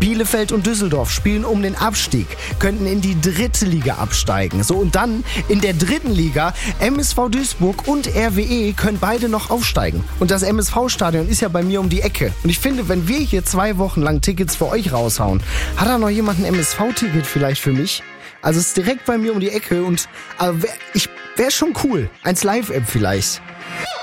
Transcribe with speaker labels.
Speaker 1: Bielefeld und Düsseldorf spielen um den Abstieg, könnten in die 3. Liga absteigen. So, und dann in der 3. Liga, MSV Duisburg und RWE können beide noch aufsteigen. Und das MSV-Stadion ist ja bei mir um die Ecke. Und ich finde, wenn wir hier 2 Wochen lang Tickets für euch raushauen, hat da noch jemand ein MSV-Ticket vielleicht für mich? Also es ist direkt bei mir um die Ecke und wäre schon cool. Eins Live-App vielleicht.